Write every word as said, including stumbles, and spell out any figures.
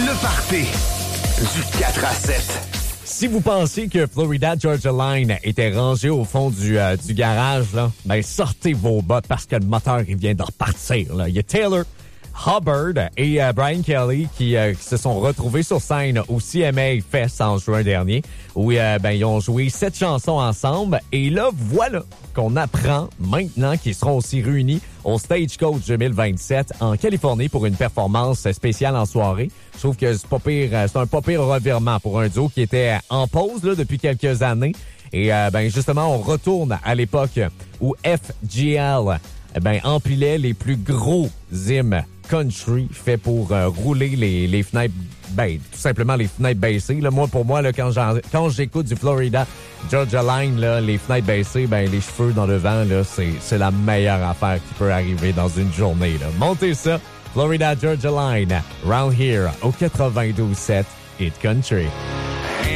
Le party du quatre à sept. Si vous pensez que Florida Georgia Line était rangé au fond du, euh, du garage, là, ben sortez vos bottes parce que le moteur il vient de repartir. Là. Il y a Taylor Hubbard et euh, Brian Kelly qui, euh, qui se sont retrouvés sur scène au C M A Fest en juin dernier, où euh, ben, ils ont joué sept chansons ensemble. Et là, voilà qu'on apprend maintenant qu'ils seront aussi réunis au Stagecoach deux mille vingt-sept en Californie pour une performance spéciale en soirée. Je trouve que c'est pas pire, c'est un pas pire revirement pour un duo qui était en pause là, depuis quelques années. Et euh, ben justement, on retourne à l'époque où F G L eh ben, empilait les plus gros hymnes country fait pour euh, rouler les, les fenêtres, ben, tout simplement les fenêtres baissées. Là, moi, pour moi, là, quand, j'en, quand j'écoute du Florida Georgia Line, là, les fenêtres baissées, ben, les cheveux dans le vent, là, c'est, c'est la meilleure affaire qui peut arriver dans une journée. Là. Montez ça, Florida Georgia Line, Round Here, au quatre-vingt-douze sept Hit Country.